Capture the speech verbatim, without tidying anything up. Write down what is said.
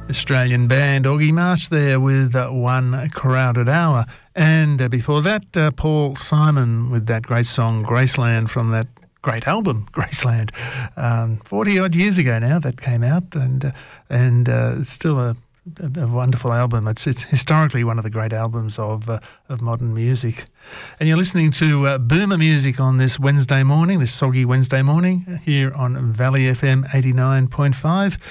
Australian band Augie March there with uh, One Crowded Hour. And uh, before that, uh, Paul Simon with that great song Graceland from that great album Graceland. Um, forty odd years ago now that came out, and uh, and uh, it's still a, a, a wonderful album. It's it's historically one of the great albums of uh, of modern music. And you're listening to uh, Boomer Music on this Wednesday morning, this soggy Wednesday morning here on Valley F M eighty-nine point five.